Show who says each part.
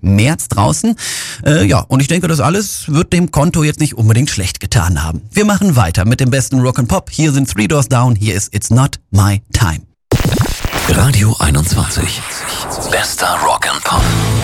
Speaker 1: März draußen. Und ich denke, das alles wird dem Konto jetzt nicht unbedingt schlecht getan haben. Wir machen weiter mit dem besten Rock and Pop. Hier sind Three Doors Down. Hier ist It's Not My Time.
Speaker 2: Radio 21. Bester Rock and Pop.